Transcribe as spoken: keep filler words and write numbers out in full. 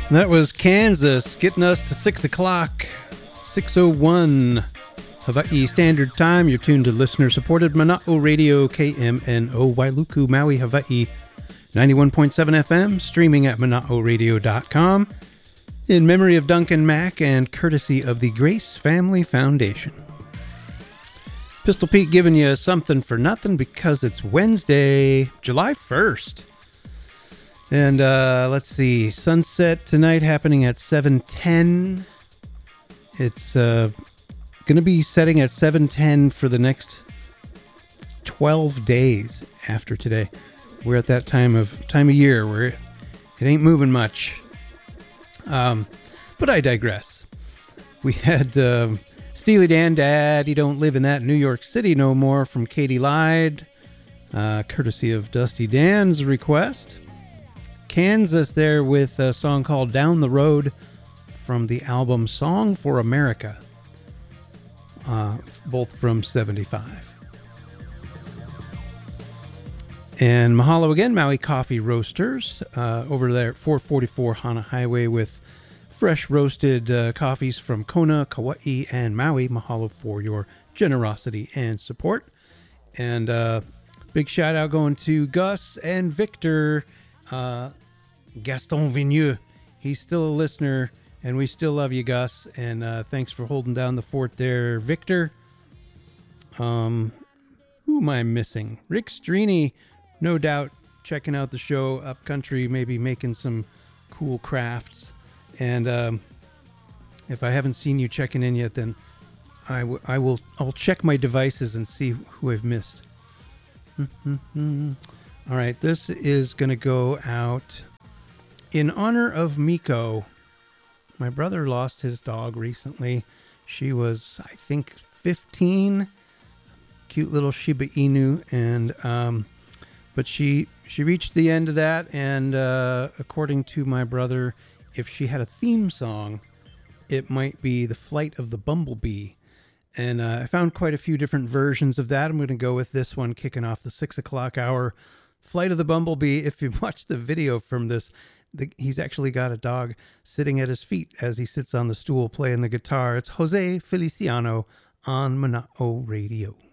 That was Kansas getting us to six o'clock, six oh one Hawaii Standard Time. You're tuned to listener-supported Mana'o Radio, K M N O, Wailuku, Maui, Hawaii, ninety-one point seven F M, streaming at mana'o radio dot com. In memory of Duncan Mack and courtesy of the Grace Family Foundation. Pistol Pete giving you something for nothing because it's Wednesday, July first. And uh, let's see, sunset tonight happening at seven ten. It's uh, going to be setting at seven ten for the next twelve days after today. We're at that time of time of year where it, it ain't moving much. Um, but I digress. We had um, Steely Dan, Dad, You Don't Live in That New York City No More from Katie Lyde, uh, courtesy of Dusty Dan's request. Kansas there with a song called Down the Road from the album Song for America, uh, both from seventy-five. And mahalo again, Maui Coffee Roasters, uh, over there at four forty-four Hana Highway with fresh roasted uh, coffees from Kona, Kauai, and Maui. Mahalo for your generosity and support. And uh, big shout out going to Gus and Victor, uh, Gaston Vigneux. He's still a listener, and we still love you, Gus. And uh, thanks for holding down the fort there, Victor. Um, who am I missing? Rick Strini, no doubt, checking out the show upcountry, maybe making some cool crafts. And um, if I haven't seen you checking in yet, then I, w- I will. I'll check my devices and see who I've missed. All right, this is going to go out in honor of Miko. My brother lost his dog recently. She was, I think, fifteen. Cute little Shiba Inu, and um, but she she reached the end of that, and uh, according to my brother, if she had a theme song, it might be The Flight of the Bumblebee. And uh, I found quite a few different versions of that. I'm going to go with this one, kicking off the six o'clock hour. Flight of the Bumblebee. If you watch the video from this, the, he's actually got a dog sitting at his feet as he sits on the stool playing the guitar. It's Jose Feliciano on Mana'o Radio.